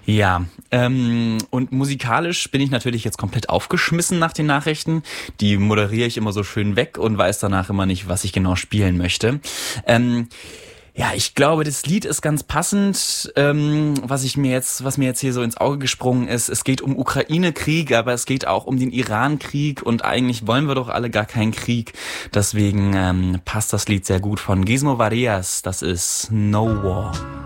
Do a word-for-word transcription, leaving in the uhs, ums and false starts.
Ja, ähm, und musikalisch bin ich natürlich jetzt komplett aufgeschmissen nach den Nachrichten. Die moderiere ich immer so schön weg und weiß danach immer nicht, was ich genau spielen möchte. Ähm, ja, ich glaube, das Lied ist ganz passend. Ähm, was ich mir jetzt, was mir jetzt hier so ins Auge gesprungen ist, es geht um Ukraine-Krieg, aber es geht auch um den Iran-Krieg und eigentlich wollen wir doch alle gar keinen Krieg. Deswegen ähm, passt das Lied sehr gut von Gizmo Varias. Das ist No War.